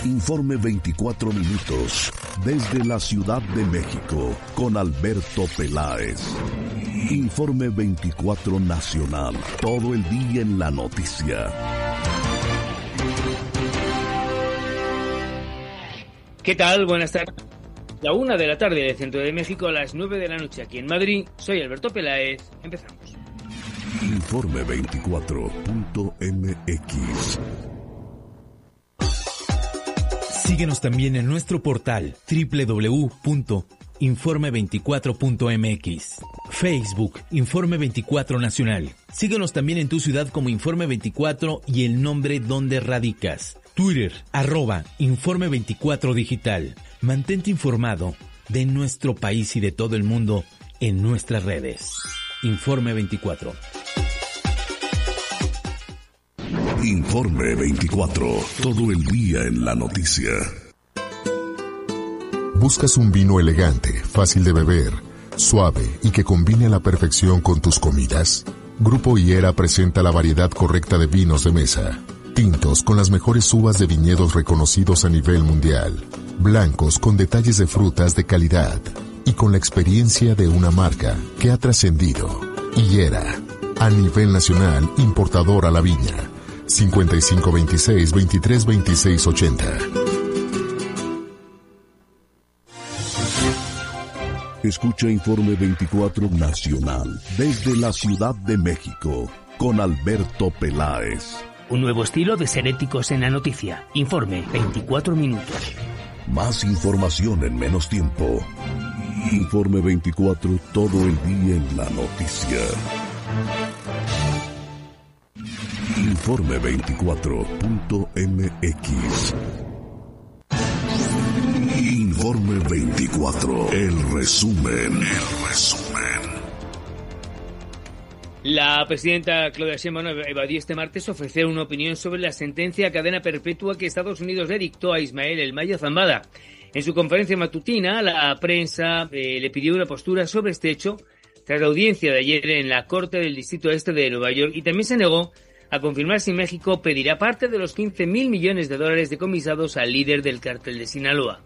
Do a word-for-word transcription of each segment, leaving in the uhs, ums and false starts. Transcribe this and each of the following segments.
Informe veinticuatro minutos, desde la Ciudad de México, con Alberto Peláez. Informe veinticuatro Nacional, todo el día en la noticia. ¿Qué tal? Buenas tardes. La una de la tarde del centro de México, a las nueve de la noche aquí en Madrid. Soy Alberto Peláez. Empezamos. Informe veinticuatro punto m x. Síguenos también en nuestro portal doble u doble u doble u punto informe veinticuatro punto m x. Facebook, Informe veinticuatro Nacional. Síguenos también en tu ciudad como Informe veinticuatro y el nombre donde radicas. Twitter, arroba Informe veinticuatro Digital. Mantente informado de nuestro país y de todo el mundo en nuestras redes. Informe veinticuatro. Informe veinticuatro, todo el día en la noticia. ¿Buscas un vino elegante, fácil de beber, suave y que combine a la perfección con tus comidas? Grupo Higuera presenta la variedad correcta de vinos de mesa. Tintos con las mejores uvas de viñedos reconocidos a nivel mundial. Blancos con detalles de frutas de calidad. Y con la experiencia de una marca que ha trascendido. Higuera, a nivel nacional, importador a la viña. cincuenta y cinco veintiséis veintitrés veintiséis ochenta. Escucha Informe veinticuatro Nacional, desde la Ciudad de México, con Alberto Peláez. Un nuevo estilo de ser éticos en la noticia. Informe veinticuatro minutos. Más información en menos tiempo. Informe veinticuatro, todo el día en la noticia. Informe veinticuatro punto m x. Informe veinticuatro, el resumen, el resumen. La presidenta Claudia Sheinbaum evadió este martes ofrecer una opinión sobre la sentencia a cadena perpetua que Estados Unidos le dictó a Ismael El Mayo Zambada. En su conferencia matutina, la prensa eh, le pidió una postura sobre este hecho tras la audiencia de ayer en la Corte del Distrito Este de Nueva York, y también se negó a confirmar si México pedirá parte de los quince mil millones de dólares decomisados al líder del cártel de Sinaloa.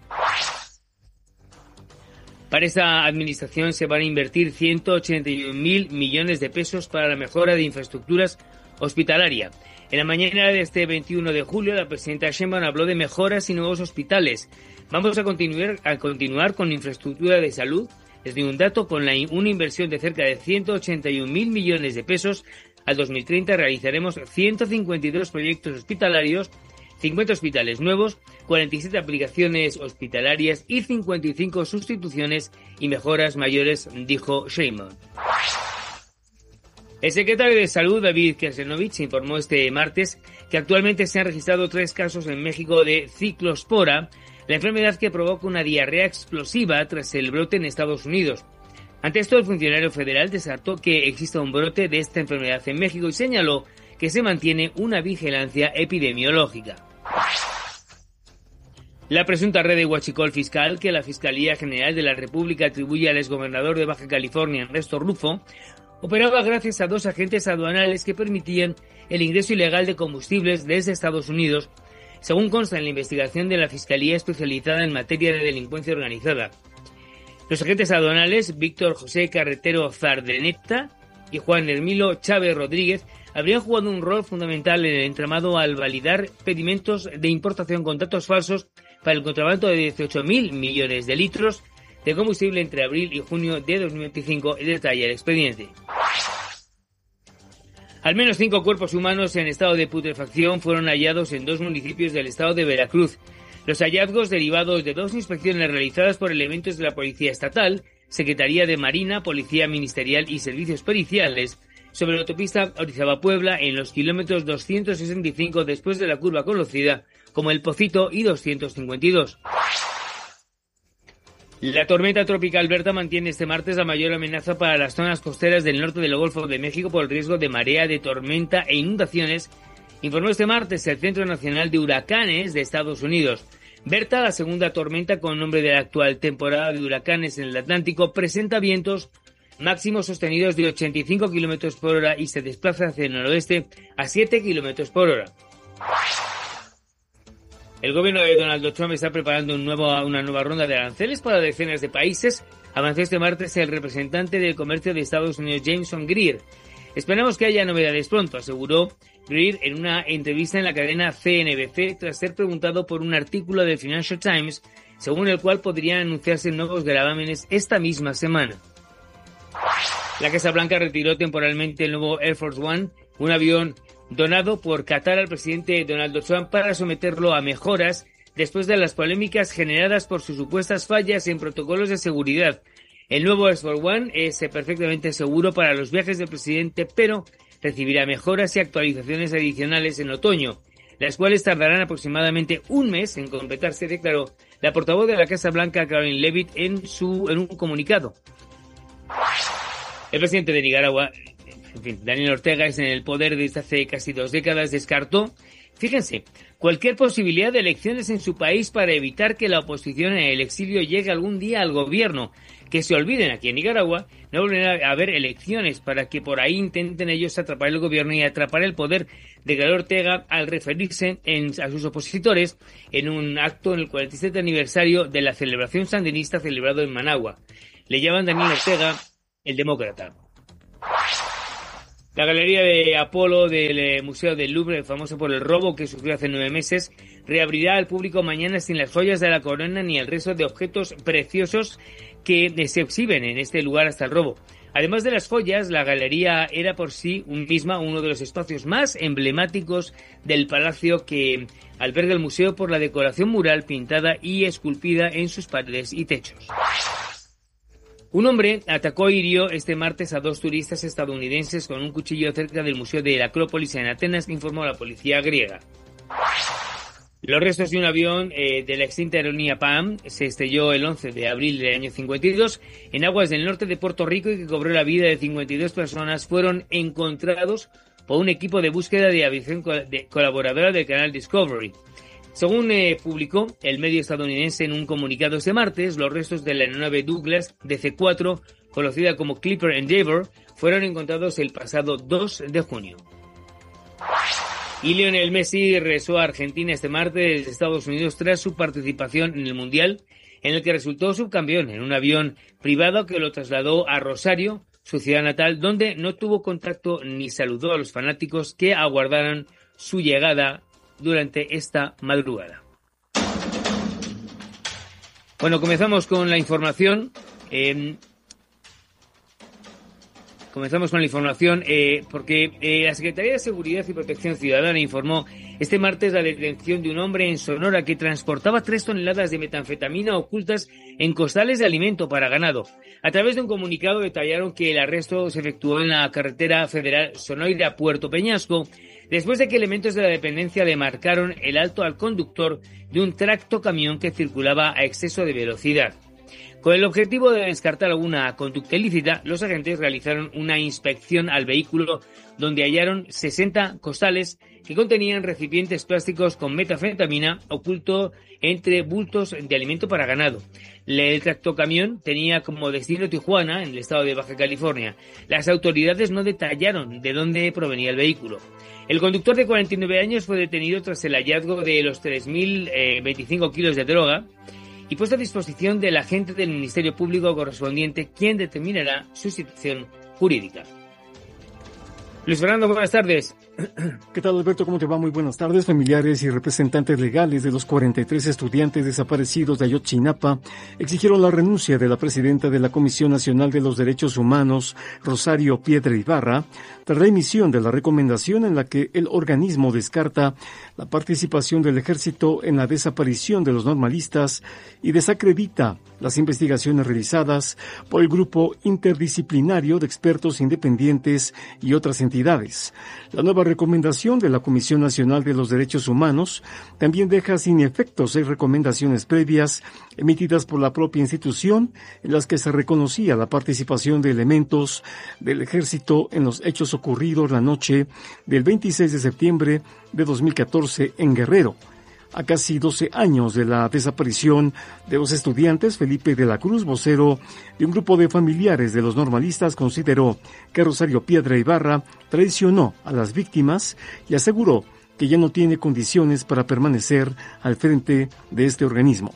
Para esta administración se van a invertir ciento ochenta y un mil millones de pesos para la mejora de infraestructuras hospitalaria. En la mañana de este veintiuno de julio, la presidenta Sheinbaum habló de mejoras y nuevos hospitales. Vamos a continuar, a continuar con infraestructura de salud. Desde un dato, con la, una inversión de cerca de ciento ochenta y un mil millones de pesos, al dos mil treinta realizaremos ciento cincuenta y dos proyectos hospitalarios, cincuenta hospitales nuevos, cuarenta y siete aplicaciones hospitalarias y cincuenta y cinco sustituciones y mejoras mayores, dijo Sheinbaum. El secretario de Salud, David Kersenovich, informó este martes que actualmente se han registrado tres casos en México de ciclospora, la enfermedad que provoca una diarrea explosiva tras el brote en Estados Unidos. Ante esto, el funcionario federal descartó que exista un brote de esta enfermedad en México y señaló que se mantiene una vigilancia epidemiológica. La presunta red de huachicol fiscal que la Fiscalía General de la República atribuye al exgobernador de Baja California, Ernesto Rufo, operaba gracias a dos agentes aduanales que permitían el ingreso ilegal de combustibles desde Estados Unidos, según consta en la investigación de la Fiscalía especializada en materia de delincuencia organizada. Los agentes aduanales Víctor José Carretero Zardeneta y Juan Hermilo Chávez Rodríguez habrían jugado un rol fundamental en el entramado al validar pedimentos de importación con datos falsos para el contrabando de dieciocho mil millones de litros de combustible entre abril y junio de dos mil veinticinco, y detalla el expediente. Al menos cinco cuerpos humanos en estado de putrefacción fueron hallados en dos municipios del estado de Veracruz. Los hallazgos derivados de dos inspecciones realizadas por elementos de la Policía Estatal, Secretaría de Marina, Policía Ministerial y Servicios Periciales, sobre la autopista Orizaba-Puebla en los kilómetros doscientos sesenta y cinco después de la curva conocida como El Pocito y doscientos cincuenta y dos. La tormenta tropical Berta mantiene este martes la mayor amenaza para las zonas costeras del norte del Golfo de México por el riesgo de marea, de tormenta e inundaciones, informó este martes el Centro Nacional de Huracanes de Estados Unidos. Berta, la segunda tormenta con nombre de la actual temporada de huracanes en el Atlántico, presenta vientos máximos sostenidos de ochenta y cinco kilómetros por hora y se desplaza hacia el noroeste a siete kilómetros por hora. El gobierno de Donald Trump está preparando un nuevo, una nueva ronda de aranceles para decenas de países. Avanzó este martes el representante del comercio de Estados Unidos, Jameson Greer. Esperamos que haya novedades pronto, aseguró Greer en una entrevista en la cadena C N B C tras ser preguntado por un artículo del Financial Times, según el cual podrían anunciarse nuevos gravámenes esta misma semana. La Casa Blanca retiró temporalmente el nuevo Air Force One, un avión donado por Qatar al presidente Donald Trump para someterlo a mejoras después de las polémicas generadas por sus supuestas fallas en protocolos de seguridad. El nuevo Air Force One es perfectamente seguro para los viajes del presidente, pero recibirá mejoras y actualizaciones adicionales en otoño, las cuales tardarán aproximadamente un mes en completarse, declaró la portavoz de la Casa Blanca, Caroline Leavitt, en, su, en un comunicado. El presidente de Nicaragua, en fin, Daniel Ortega, es en el poder desde hace casi dos décadas, descartó, fíjense, cualquier posibilidad de elecciones en su país para evitar que la oposición en el exilio llegue algún día al gobierno. Que se olviden, aquí en Nicaragua no volverá a haber elecciones para que por ahí intenten ellos atrapar el gobierno y atrapar el poder, declaró Ortega al referirse en, a sus opositores en un acto en el cuarenta y siete aniversario de la celebración sandinista celebrado en Managua. Le llaman Daniel Ortega el demócrata. La Galería de Apolo del Museo del Louvre, famosa por el robo que sufrió hace nueve meses, reabrirá al público mañana sin las joyas de la corona ni el resto de objetos preciosos que se exhiben en este lugar hasta el robo. Además de las joyas, la galería era por sí misma uno de los espacios más emblemáticos del palacio, que alberga el museo por la decoración mural pintada y esculpida en sus paredes y techos. Un hombre atacó e hirió este martes a dos turistas estadounidenses con un cuchillo cerca del Museo de la Acrópolis en Atenas, informó la policía griega. Los restos de un avión eh, de la extinta aerolínea P A M se estrelló el once de abril del año cincuenta y dos en aguas del norte de Puerto Rico y que cobró la vida de cincuenta y dos personas. Fueron encontrados por un equipo de búsqueda de aviación co- de, colaboradora del canal Discovery. Según eh, publicó el medio estadounidense en un comunicado este martes, los restos de la aeronave Douglas D C cuatro, conocida como Clipper Endeavour, fueron encontrados el pasado dos de junio. Y Lionel Messi regresó a Argentina este martes desde Estados Unidos tras su participación en el Mundial, en el que resultó subcampeón en un avión privado que lo trasladó a Rosario, su ciudad natal, donde no tuvo contacto ni saludó a los fanáticos que aguardaron su llegada durante esta madrugada. Bueno, comenzamos con la información. Eh, comenzamos con la información eh, porque eh, la Secretaría de Seguridad y Protección Ciudadana informó este martes la detención de un hombre en Sonora que transportaba tres toneladas de metanfetamina ocultas en costales de alimento para ganado. A través de un comunicado detallaron que el arresto se efectuó en la carretera federal Sonoira-Puerto Peñasco, después de que elementos de la dependencia le marcaron el alto al conductor de un tractocamión que circulaba a exceso de velocidad. Con el objetivo de descartar alguna conducta ilícita, los agentes realizaron una inspección al vehículo donde hallaron sesenta costales que contenían recipientes plásticos con metanfetamina oculto entre bultos de alimento para ganado. El tractocamión tenía como destino Tijuana, en el estado de Baja California. Las autoridades no detallaron de dónde provenía el vehículo. El conductor de cuarenta y nueve años fue detenido tras el hallazgo de los tres mil veinticinco kilos de droga y puesto a disposición del agente del Ministerio Público correspondiente, quien determinará su situación jurídica. Luis Fernando, buenas tardes. ¿Qué tal, Alberto? ¿Cómo te va? Muy buenas tardes. Familiares y representantes legales de los cuarenta y tres estudiantes desaparecidos de Ayotzinapa exigieron la renuncia de la presidenta de la Comisión Nacional de los Derechos Humanos, Rosario Piedra Ibarra, tras la emisión de la recomendación en la que el organismo descarta la participación del ejército en la desaparición de los normalistas y desacredita las investigaciones realizadas por el grupo interdisciplinario de expertos independientes y otras entidades. La nueva recomendación de la Comisión Nacional de los Derechos Humanos también deja sin efecto seis recomendaciones previas emitidas por la propia institución, en las que se reconocía la participación de elementos del ejército en los hechos ocurridos la noche del veintiséis de septiembre de dos mil catorce en Guerrero. A casi doce años de la desaparición de los estudiantes, Felipe de la Cruz, vocero de un grupo de familiares de los normalistas, consideró que Rosario Piedra Ibarra traicionó a las víctimas y aseguró que ya no tiene condiciones para permanecer al frente de este organismo.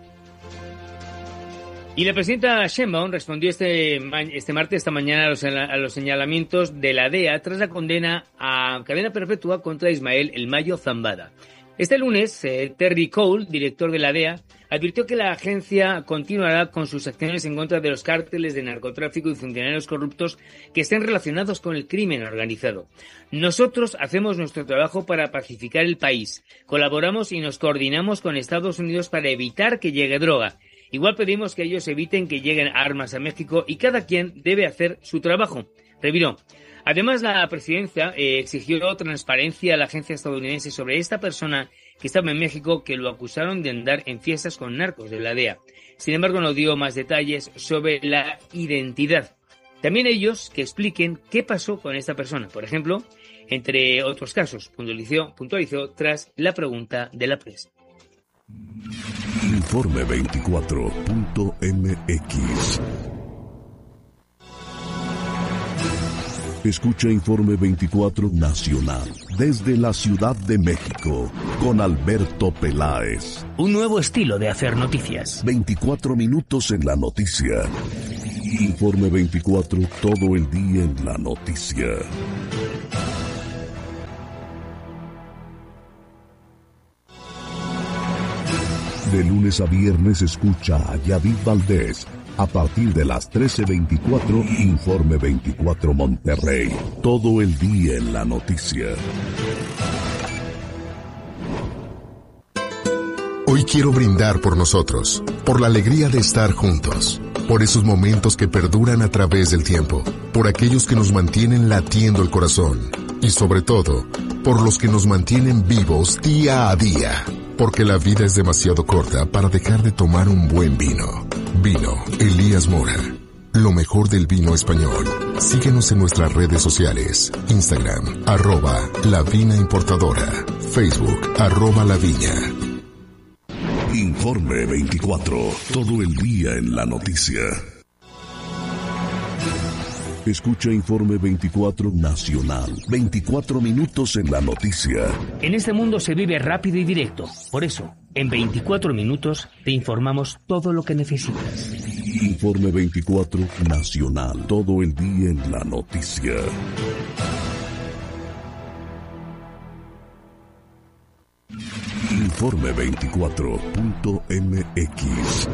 Y la presidenta Sheinbaum respondió este, este martes, esta mañana, a los, a los señalamientos de la D E A tras la condena a cadena perpetua contra Ismael El Mayo Zambada. Este lunes, eh, Terry Cole, director de la D E A, advirtió que la agencia continuará con sus acciones en contra de los cárteles de narcotráfico y funcionarios corruptos que estén relacionados con el crimen organizado. Nosotros hacemos nuestro trabajo para pacificar el país. Colaboramos y nos coordinamos con Estados Unidos para evitar que llegue droga. Igual pedimos que ellos eviten que lleguen armas a México y cada quien debe hacer su trabajo, reviró. Además, la presidencia eh, exigió transparencia a la agencia estadounidense sobre esta persona que estaba en México, que lo acusaron de andar en fiestas con narcos de la D E A. Sin embargo, no dio más detalles sobre la identidad. También ellos que expliquen qué pasó con esta persona. Por ejemplo, entre otros casos, puntualizó, puntualizó tras la pregunta de la prensa. Informe veinticuatro punto m x. Escucha Informe veinticuatro Nacional desde la Ciudad de México con Alberto Peláez. Un nuevo estilo de hacer noticias. veinticuatro minutos en la noticia. Informe veinticuatro, todo el día en la noticia. De lunes a viernes escucha a Yadid Valdés. A partir de las trece veinticuatro, Informe veinticuatro Monterrey. Todo el día en la noticia. Hoy quiero brindar por nosotros, por la alegría de estar juntos, por esos momentos que perduran a través del tiempo, por aquellos que nos mantienen latiendo el corazón y sobre todo, por los que nos mantienen vivos día a día. Porque la vida es demasiado corta para dejar de tomar un buen vino. Vino Elías Mora. Lo mejor del vino español. Síguenos en nuestras redes sociales. Instagram, arroba La Vina Importadora. Facebook, arroba La Viña. Informe veinticuatro. Todo el día en la noticia. Escucha Informe veinticuatro Nacional. veinticuatro minutos en la noticia. En este mundo se vive rápido y directo. Por eso, en veinticuatro minutos te informamos todo lo que necesitas. Informe veinticuatro Nacional. Todo el día en la noticia. Informe veinticuatro punto m x.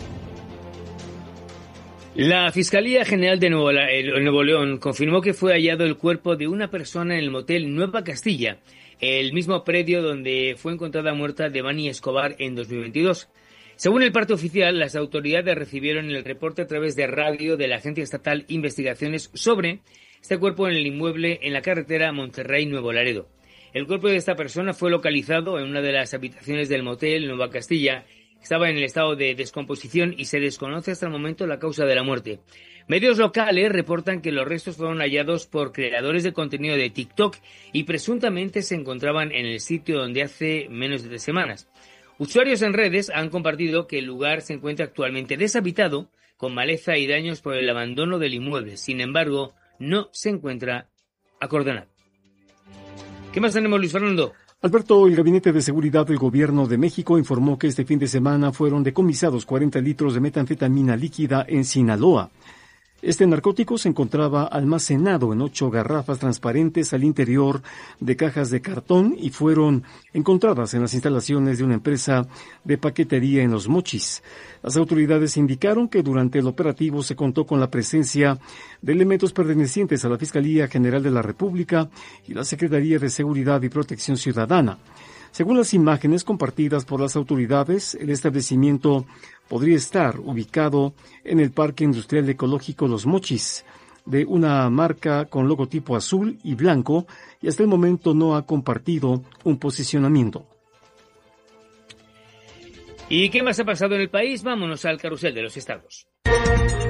La Fiscalía General de Nuevo, Nuevo León confirmó que fue hallado el cuerpo de una persona en el motel Nueva Castilla, el mismo predio donde fue encontrada muerta Devani Escobar en dos mil veintidós. Según el parte oficial, las autoridades recibieron el reporte a través de radio de la Agencia Estatal Investigaciones sobre este cuerpo en el inmueble en la carretera Monterrey-Nuevo Laredo. El cuerpo de esta persona fue localizado en una de las habitaciones del motel Nueva Castilla. Estaba en el estado de descomposición y se desconoce hasta el momento la causa de la muerte. Medios locales reportan que los restos fueron hallados por creadores de contenido de TikTok y presuntamente se encontraban en el sitio donde hace menos de tres semanas. Usuarios en redes han compartido que el lugar se encuentra actualmente deshabitado, con maleza y daños por el abandono del inmueble. Sin embargo, no se encuentra acordonado. ¿Qué más tenemos, Luis Fernando? Alberto, el Gabinete de Seguridad del Gobierno de México informó que este fin de semana fueron decomisados cuarenta litros de metanfetamina líquida en Sinaloa. Este narcótico se encontraba almacenado en ocho garrafas transparentes al interior de cajas de cartón y fueron encontradas en las instalaciones de una empresa de paquetería en Los Mochis. Las autoridades indicaron que durante el operativo se contó con la presencia de elementos pertenecientes a la Fiscalía General de la República y la Secretaría de Seguridad y Protección Ciudadana. Según las imágenes compartidas por las autoridades, el establecimiento podría estar ubicado en el Parque Industrial Ecológico Los Mochis, de una marca con logotipo azul y blanco, y hasta el momento no ha compartido un posicionamiento. ¿Y qué más ha pasado en el país? Vámonos al carrusel de los estados.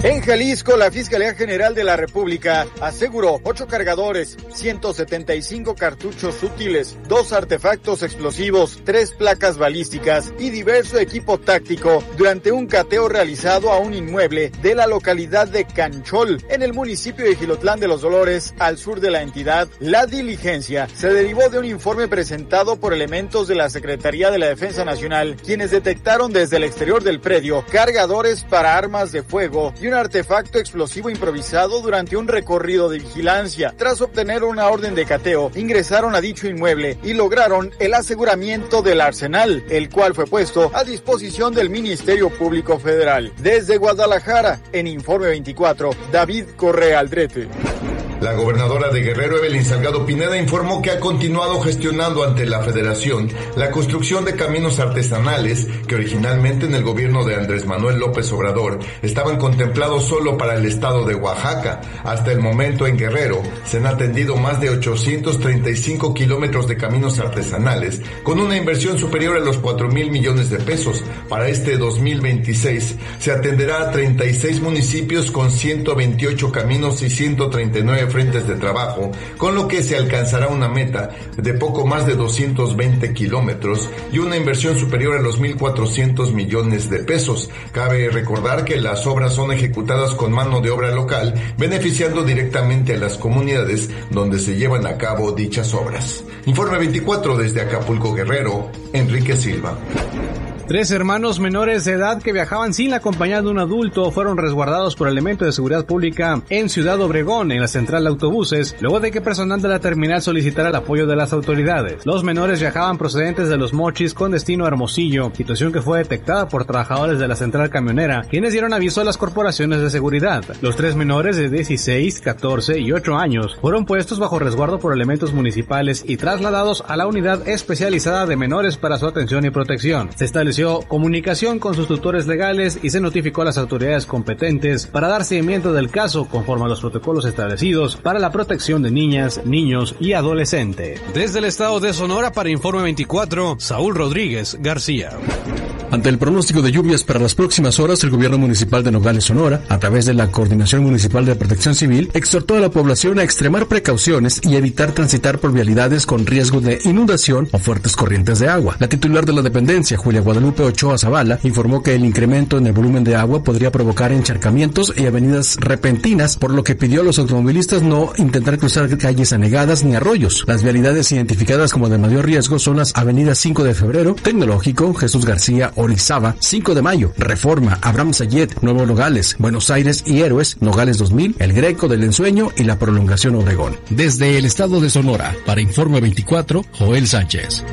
En Jalisco, la Fiscalía General de la República aseguró ocho cargadores, ciento setenta y cinco cartuchos útiles, dos artefactos explosivos, tres placas balísticas y diverso equipo táctico durante un cateo realizado a un inmueble de la localidad de Canchol, en el municipio de Jilotlán de los Dolores, al sur de la entidad. La diligencia se derivó de un informe presentado por elementos de la Secretaría de la Defensa Nacional, quienes detectaron desde el exterior del predio cargadores para armas de fuego y un artefacto explosivo improvisado durante un recorrido de vigilancia. Tras obtener una orden de cateo, ingresaron a dicho inmueble y lograron el aseguramiento del arsenal, el cual fue puesto a disposición del Ministerio Público Federal. Desde Guadalajara, en Informe veinticuatro, David Correa Aldrete. La gobernadora de Guerrero, Evelyn Salgado Pineda, informó que ha continuado gestionando ante la Federación la construcción de caminos artesanales que originalmente en el gobierno de Andrés Manuel López Obrador estaban contemplados solo para el estado de Oaxaca. Hasta el momento en Guerrero se han atendido más de ochocientos treinta y cinco kilómetros de caminos artesanales con una inversión superior a los cuatro mil millones de pesos. Para este dos mil veintiséis se atenderá a treinta y seis municipios con ciento veintiocho caminos y ciento treinta y nueve frentes de trabajo, con lo que se alcanzará una meta de poco más de doscientos veinte kilómetros y una inversión superior a los mil cuatrocientos millones de pesos. Cabe recordar que las obras son ejecutadas con mano de obra local, beneficiando directamente a las comunidades donde se llevan a cabo dichas obras. Informe veinticuatro desde Acapulco, Guerrero, Enrique Silva. Tres hermanos menores de edad que viajaban sin la compañía de un adulto fueron resguardados por elementos de seguridad pública en Ciudad Obregón, en la central de autobuses, luego de que personal de la terminal solicitara el apoyo de las autoridades. Los menores viajaban procedentes de Los Mochis con destino a Hermosillo, situación que fue detectada por trabajadores de la central camionera, quienes dieron aviso a las corporaciones de seguridad. Los tres menores de dieciséis, catorce y ocho años fueron puestos bajo resguardo por elementos municipales y trasladados a la unidad especializada de menores para su atención y protección. Se estableció comunicación con sus tutores legales y se notificó a las autoridades competentes para dar seguimiento del caso conforme a los protocolos establecidos para la protección de niñas, niños y adolescentes. Desde el estado de Sonora para Informe veinticuatro, Saúl Rodríguez García. Ante el pronóstico de lluvias para las próximas horas, el gobierno municipal de Nogales, Sonora, a través de la Coordinación Municipal de Protección Civil, exhortó a la población a extremar precauciones y evitar transitar por vialidades con riesgo de inundación o fuertes corrientes de agua. La titular de la dependencia, Julia Guadalupe Ochoa Zavala, informó que el incremento en el volumen de agua podría provocar encharcamientos y avenidas repentinas, por lo que pidió a los automovilistas no intentar cruzar calles anegadas ni arroyos. Las vialidades identificadas como de mayor riesgo son las avenidas cinco de febrero, Tecnológico, Jesús García, Orizaba, cinco de mayo, Reforma, Abraham Sayet, Nuevo Nogales, Buenos Aires y Héroes, Nogales dos mil, El Greco del Ensueño y la Prolongación Obregón. Desde el estado de Sonora, para Informe veinticuatro, Joel Sánchez.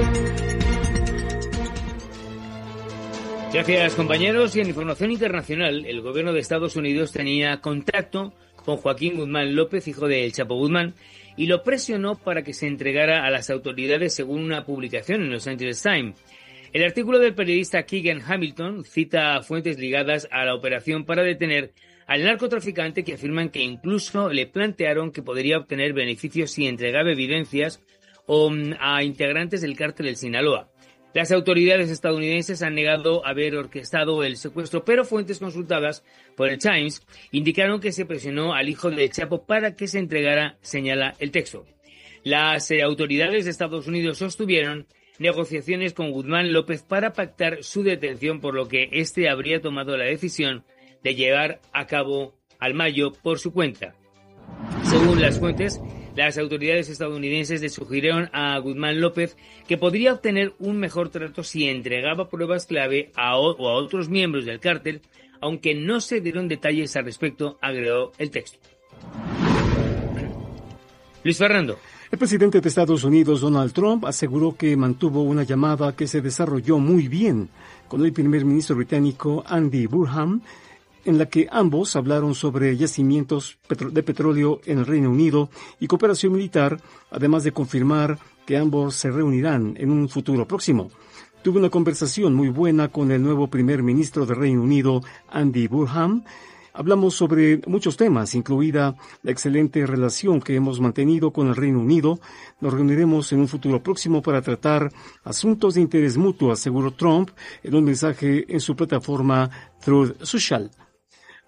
Gracias, compañeros. Y en información internacional, el gobierno de Estados Unidos tenía contacto con Joaquín Guzmán López, hijo de El Chapo Guzmán, y lo presionó para que se entregara a las autoridades, según una publicación en Los Angeles Times. El artículo del periodista Keegan Hamilton cita a fuentes ligadas a la operación para detener al narcotraficante, que afirman que incluso le plantearon que podría obtener beneficios si entregaba evidencias o a integrantes del cártel del Sinaloa. Las autoridades estadounidenses han negado haber orquestado el secuestro, pero fuentes consultadas por el Times indicaron que se presionó al hijo del Chapo para que se entregara, señala el texto. Las eh, autoridades de Estados Unidos sostuvieron negociaciones con Guzmán López para pactar su detención, por lo que éste habría tomado la decisión de llevar a cabo al Mayo por su cuenta. Según las fuentes, las autoridades estadounidenses le sugirieron a Guzmán López que podría obtener un mejor trato si entregaba pruebas clave a, o, o a otros miembros del cártel, aunque no se dieron detalles al respecto, agregó el texto. Luis Fernando. El presidente de Estados Unidos, Donald Trump, aseguró que mantuvo una llamada que se desarrolló muy bien con el primer ministro británico Andy Burnham, en la que ambos hablaron sobre yacimientos de petróleo en el Reino Unido y cooperación militar, además de confirmar que ambos se reunirán en un futuro próximo. Tuve una conversación muy buena con el nuevo primer ministro del Reino Unido, Andy Burnham. Hablamos sobre muchos temas, incluida la excelente relación que hemos mantenido con el Reino Unido. Nos reuniremos en un futuro próximo para tratar asuntos de interés mutuo, aseguró Trump en un mensaje en su plataforma Truth Social.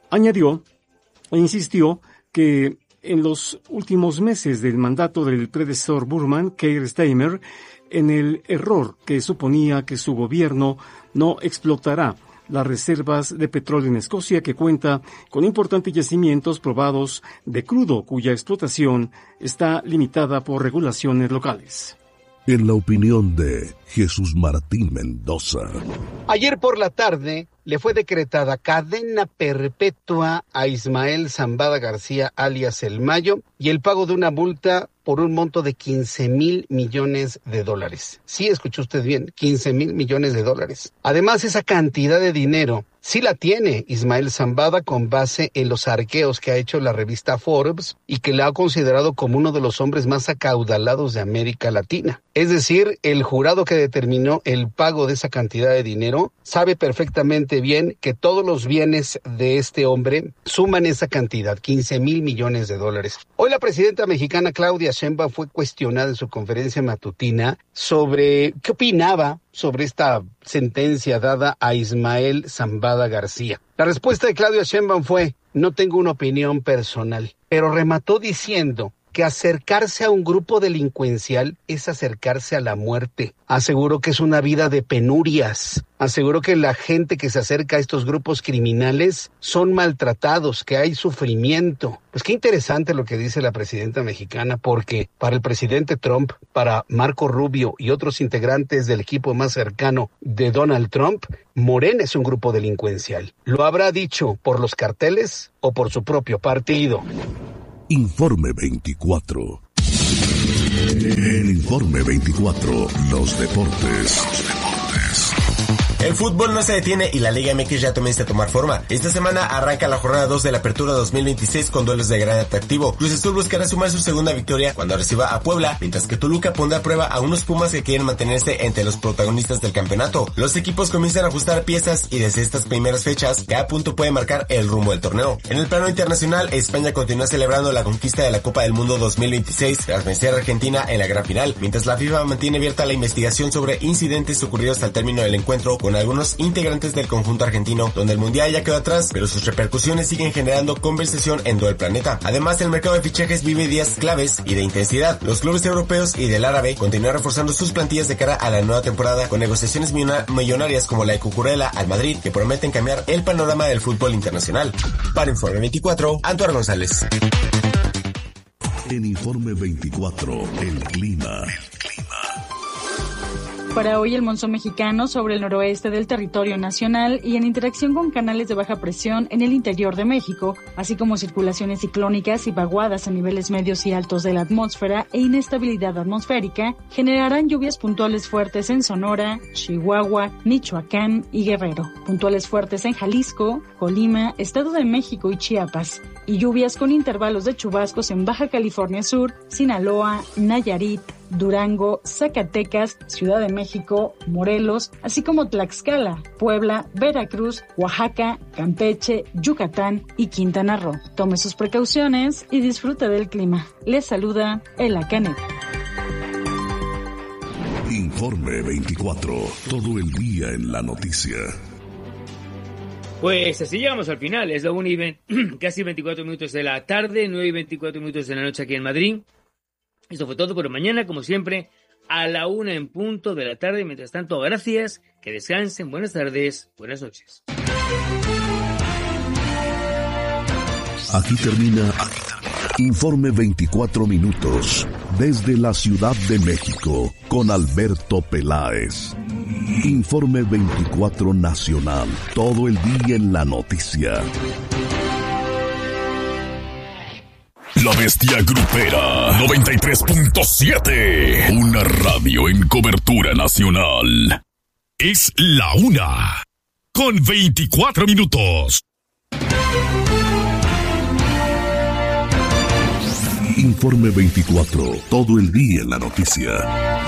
Añadió e insistió que en los últimos meses del mandato del predecesor Burman, Keir Starmer, en el error que suponía que su gobierno no explotará las reservas de petróleo en Escocia, que cuenta con importantes yacimientos probados de crudo, cuya explotación está limitada por regulaciones locales. En la opinión de Jesús Martín Mendoza. Ayer por la tarde le fue decretada cadena perpetua a Ismael Zambada García, alias El Mayo, y el pago de una multa por un monto de quince mil millones de dólares. Sí, escuchó usted bien, quince mil millones de dólares. Además, esa cantidad de dinero sí la tiene Ismael Zambada con base en los arqueos que ha hecho la revista Forbes y que le ha considerado como uno de los hombres más acaudalados de América Latina. Es decir, el jurado que determinó el pago de esa cantidad de dinero sabe perfectamente bien que todos los bienes de este hombre suman esa cantidad, quince mil millones de dólares. Hoy la presidenta mexicana Claudia Sheinbaum fue cuestionada en su conferencia matutina sobre qué opinaba sobre esta sentencia dada a Ismael Zambada García. La respuesta de Claudia Sheinbaum fue: no tengo una opinión personal, pero remató diciendo que acercarse a un grupo delincuencial es acercarse a la muerte. Aseguró que es una vida de penurias. Aseguró que la gente que se acerca a estos grupos criminales son maltratados, que hay sufrimiento. Pues qué interesante lo que dice la presidenta mexicana, porque para el presidente Trump, para Marco Rubio y otros integrantes del equipo más cercano de Donald Trump, Morena es un grupo delincuencial. ¿Lo habrá dicho por los carteles o por su propio partido? Informe veinticuatro. El Informe veinticuatro, los deportes. Los deportes. El fútbol no se detiene y la Liga M X ya comienza a tomar forma. Esta semana arranca la jornada dos de la Apertura dos mil veintiséis con duelos de gran atractivo. Cruz Azul buscará sumar su segunda victoria cuando reciba a Puebla, mientras que Toluca pondrá a prueba a unos Pumas que quieren mantenerse entre los protagonistas del campeonato. Los equipos comienzan a ajustar piezas y desde estas primeras fechas cada punto puede marcar el rumbo del torneo. En el plano internacional, España continúa celebrando la conquista de la Copa del Mundo dos mil veintiséis tras vencer a Argentina en la gran final, mientras la FIFA mantiene abierta la investigación sobre incidentes ocurridos al término del encuentro con algunos integrantes del conjunto argentino, donde el mundial ya quedó atrás, pero sus repercusiones siguen generando conversación en todo el planeta. Además, el mercado de fichajes vive días claves y de intensidad. Los clubes europeos y del árabe continúan reforzando sus plantillas de cara a la nueva temporada con negociaciones millonarias como la de Cucurella al Madrid, que prometen cambiar el panorama del fútbol internacional. Para Informe veinticuatro, Antoine González. En Informe veinticuatro, el clima. Para hoy el monzón mexicano sobre el noroeste del territorio nacional y en interacción con canales de baja presión en el interior de México, así como circulaciones ciclónicas y vaguadas a niveles medios y altos de la atmósfera e inestabilidad atmosférica, generarán lluvias puntuales fuertes en Sonora, Chihuahua, Michoacán y Guerrero, puntuales fuertes en Jalisco, Colima, Estado de México y Chiapas, y lluvias con intervalos de chubascos en Baja California Sur, Sinaloa, Nayarit, Durango, Zacatecas, Ciudad de México, Morelos, así como Tlaxcala, Puebla, Veracruz, Oaxaca, Campeche, Yucatán y Quintana Roo. Tome sus precauciones y disfrute del clima. Les saluda Ela Canet. Informe veinticuatro, todo el día en la noticia. Pues así llegamos al final, es la una y veinte, casi veinticuatro minutos de la tarde, nueve y veinticuatro minutos de la noche aquí en Madrid. Esto fue todo por mañana, como siempre, a la una en punto de la tarde. Mientras tanto, gracias, que descansen, buenas tardes, buenas noches. Aquí termina Informe veinticuatro minutos desde la Ciudad de México con Alberto Peláez. Informe veinticuatro Nacional, todo el día en la noticia. La Bestia Grupera noventa y tres punto siete. Una radio en cobertura nacional. Es la una. Con veinticuatro minutos. Informe veinticuatro. Todo el día en la noticia.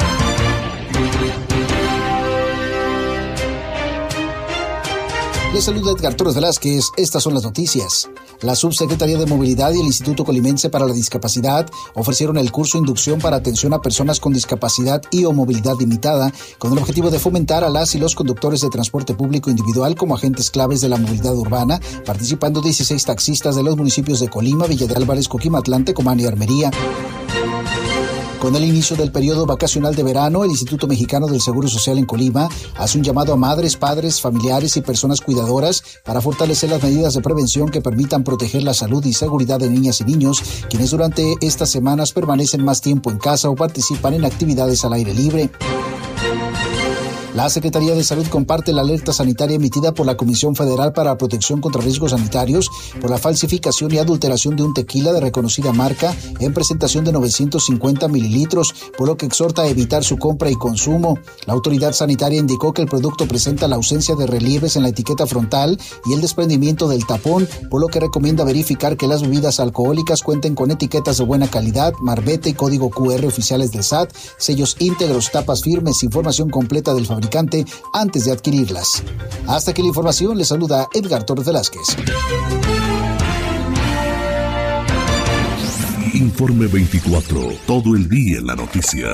Les saluda Edgar Torres Velázquez. Estas son las noticias. La Subsecretaría de Movilidad y el Instituto Colimense para la Discapacidad ofrecieron el curso Inducción para atención a personas con discapacidad y o movilidad limitada, con el objetivo de fomentar a las y los conductores de transporte público individual como agentes claves de la movilidad urbana, participando dieciséis taxistas de los municipios de Colima, Villa de Álvarez, Coquimatlán, Tecomán y Armería. Con el inicio del periodo vacacional de verano, el Instituto Mexicano del Seguro Social en Colima hace un llamado a madres, padres, familiares y personas cuidadoras para fortalecer las medidas de prevención que permitan proteger la salud y seguridad de niñas y niños, quienes durante estas semanas permanecen más tiempo en casa o participan en actividades al aire libre. La Secretaría de Salud comparte la alerta sanitaria emitida por la Comisión Federal para la Protección contra Riesgos Sanitarios por la falsificación y adulteración de un tequila de reconocida marca en presentación de novecientos cincuenta mililitros, por lo que exhorta a evitar su compra y consumo. La autoridad sanitaria indicó que el producto presenta la ausencia de relieves en la etiqueta frontal y el desprendimiento del tapón, por lo que recomienda verificar que las bebidas alcohólicas cuenten con etiquetas de buena calidad, marbete y código cu erre oficiales del S A T, sellos íntegros, tapas firmes, información completa del fabricante antes de adquirirlas. Hasta aquí la información, les saluda Edgar Torres Velázquez. Informe veinticuatro, todo el día en la noticia.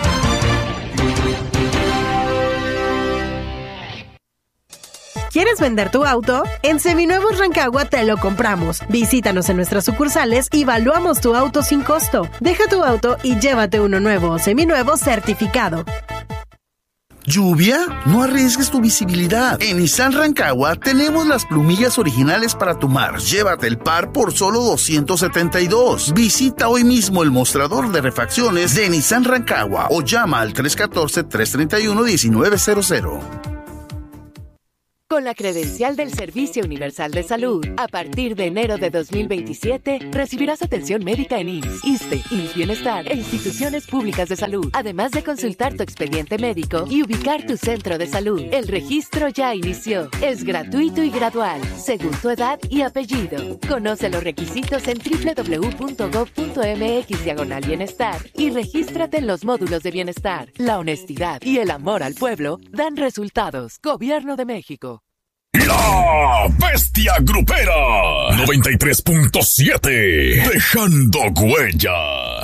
¿Quieres vender tu auto? En Seminuevos Rancagua te lo compramos. Visítanos en nuestras sucursales y valuamos tu auto sin costo. Deja tu auto y llévate uno nuevo o seminuevo certificado. ¿Lluvia? No arriesgues tu visibilidad. En Nissan Rancagua tenemos las plumillas originales para tu mar. Llévate el par por solo doscientos setenta y dos. Visita hoy mismo el mostrador de refacciones de Nissan Rancagua o llama al tres uno cuatro, tres tres uno, uno nueve cero cero. Con la credencial del Servicio Universal de Salud, a partir de enero de dos mil veintisiete, recibirás atención médica en I M S S, ISSSTE, I M S S Bienestar e instituciones públicas de salud, además de consultar tu expediente médico y ubicar tu centro de salud. El registro ya inició. Es gratuito y gradual, según tu edad y apellido. Conoce los requisitos en doble u doble u doble u punto gob punto eme equis diagonal bienestar y regístrate en los módulos de bienestar. La honestidad y el amor al pueblo dan resultados. Gobierno de México. La Bestia Grupera noventa y tres punto siete, dejando huella.